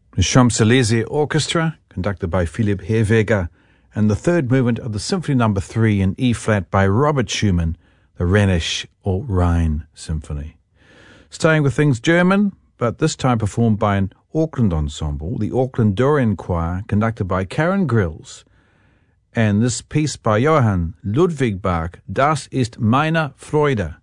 The Champs-Élysées Orchestra, conducted by Philipp Herweger, and the third movement of the Symphony No. 3 in E-flat by Robert Schumann, the Rhenish or Rhine Symphony. Staying with things German, but this time performed by an Auckland ensemble, the Auckland Dorian Choir, conducted by Karen Grills, and this piece by Johann Ludwig Bach, Das ist meine Freude.